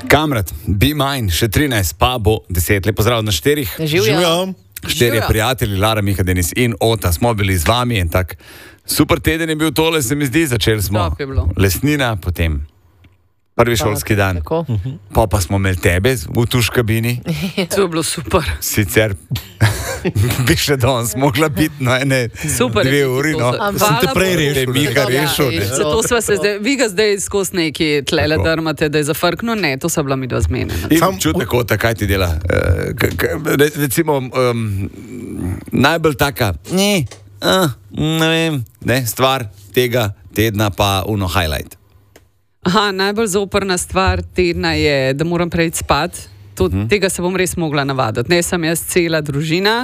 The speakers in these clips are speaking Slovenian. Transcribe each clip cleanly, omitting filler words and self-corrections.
Kamrat, be mine, še 13, pa bo 10. Lep pozdrav na 4. Živijo. 4 prijatelji, Lara, Miha, Denis in Ota, smo bili z vami in tak super teden je bil tole, se mi zdi, začeli smo lesnina, potem prvi šolski dan, pa smo imeli tebe v tuš kabini. To je bilo super. Sicer bi še danes mogla biti na ene 2 uri, no. Sem te prej rešil. Miha rešil, ne. Zato sva se zdaj, vi ga zdaj skozi neki tlele drmate, da je zafrkno, ne, to so bila mi dva zmenjena. In čutne kota, kaj ti dela? Recimo, najbolj taka, ne vem, stvar tega tedna pa uno highlight. Aha, najbolj zoprna stvar tedna je, da moram prejti spat. Tega se bom res mogla navaditi. Ne sem jaz cela družina.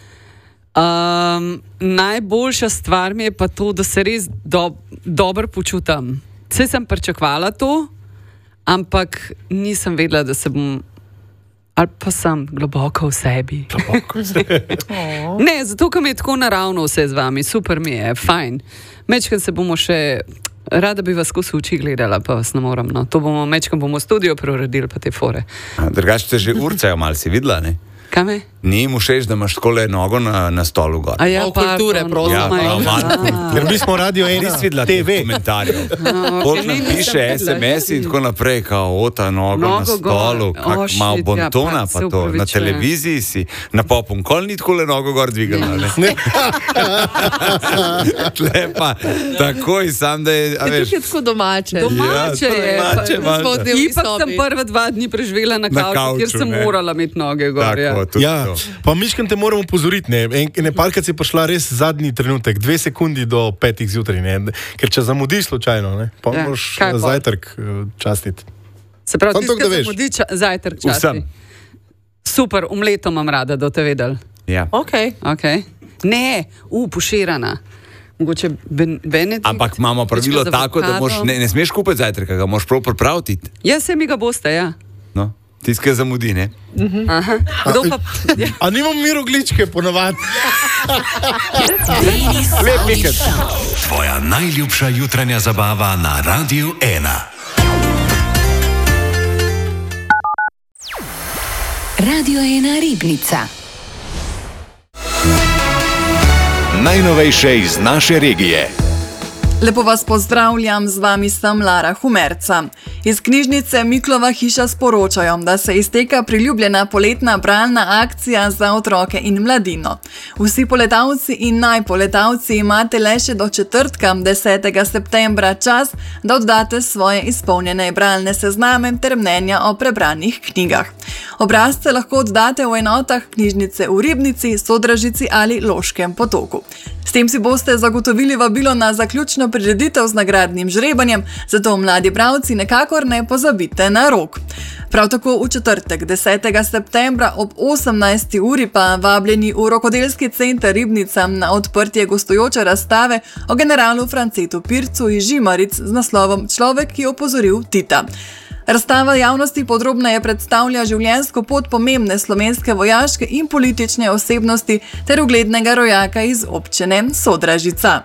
Najboljša stvar mi je pa to, da se res dobro počutam. Vse sem pričakovala to, ampak nisem vedela, da se bom, ali pa sem globoko v sebi. Ne, zato, ker mi je tako naravno vse z vami. Super mi je, fajn. Mečkaj se bomo še... Rada bi vas skozi oči gledala, pa vas ne moram. No. To bomo mečkam bomo studio preuredili, pa te fore. Drugače te že urcajo malo, si videla, ne? Kaj me? Ni mu všeč, da imaš takole nogo na stolu gor. A ja, kulture, prosim. Ker mi smo radio TV. Koliko piše SMS in tako naprej, kao Ota, nogo na stolu, kak malo bontona, pa to. Na televiziji si, na Popu nikoli ni takole nogo gor dvigala, ne? Tle pa, takoj sam, da je, a veš... Je tako domače. Domače je. Ipak sem prve 2 dni preživela na kavču, kjer sem morala imeti noge gor, ja. Ja, pa miškem te moramo upozoriti, ne parkrat si prišla res zadnji trenutek, 2 sekundi do 5 zjutraj, ne, ker če zamudiš slučajno, ne, pa moraš zajtrk častiti. Se pravi, tiskaj zamudi zajtrk častiti. Super, umleto imam rada, da te vedel. Ja. Ok. Ne, poširana. Mogoče Benedikt. Ampak imamo pravilo tako, da ne smeš kupiti zajtrka, ga moraš prav pripraviti. Ja, se mi ga boste, ja. No. Tiskaj zamudi, ne? Aha. Kdo pa... A nimam mirogličke ponovati? Lep vikend. Tvoja najljubša jutranja zabava na Radiu 1. Radio 1 Ribnica. Najnovejše iz naše regije. Lepo vas pozdravljam, z vami sem Lara Humerca. Iz knjižnice Miklova hiša sporočajo, da se izteka priljubljena poletna bralna akcija za otroke in mladino. Vsi poletavci in najpoletavci imate le še do četrtka, 10. septembra čas, da oddate svoje izpolnjene bralne sezname ter mnenja o prebranih knjigah. Obrazce lahko oddate v enotah knjižnice v Ribnici, Sodražici ali Loškem Potoku. S tem si boste zagotovili vabilo na zaključno prireditev z nagradnim žrebanjem, zato mladi bralci nekakor ne pozabite na rok. Prav tako v četrtek, 10. septembra ob 18. uri pa vabljeni v Rokodelski center Ribnica na odprtje gostujoče razstave o generalu Francetu Pircu iz Žimaric z naslovom Človek, ki je opozoril Tita. Razstava javnosti podrobneje predstavlja življenjsko pot pomembne slovenske vojaške in politične osebnosti ter uglednega rojaka iz občine Sodražica.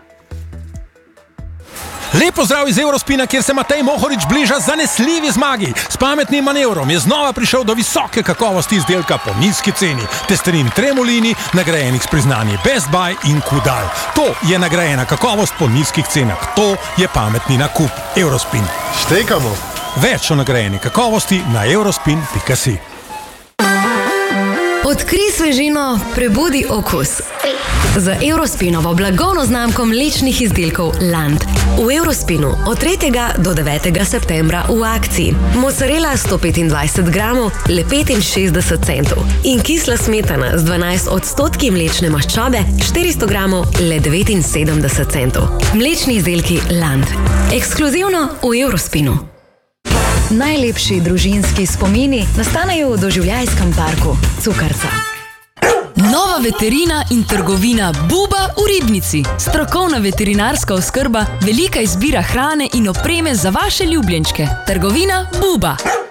Lep pozdrav iz Eurospina, kjer se Matej Mohorič bliža zanesljivi zmagi. S pametnim manevrom je znova prišel do visoke kakovosti izdelka po nizki ceni. Testerin Tremolini, nagrajenih s priznanji Best Buy in Kudal. To je nagrajena kakovost po nizkih cenah. To je pametni nakup. Eurospin. Štekamo. Več o nagrajeni kakovosti na eurospin.si. Odkrij svežino, prebudi okus. Z Eurospinovo blagovno znamko mlečnih izdelkov Land. V Eurospinu od 3. do 9. septembra v akciji. Mozzarella 125 gramov, le 65 centov. In kisla smetana z 12% mlečne maščobe, 400 gramov, le 79 centov. Mlečni izdelki Land. Ekskluzivno v Eurospinu. Najlepši družinski spomini nastanejo v doživljajskem parku Cukrca. Nova veterina in trgovina Buba v Ribnici. Strokovna veterinarska oskrba, velika izbira hrane in opreme za vaše ljubljenčke. Trgovina Buba.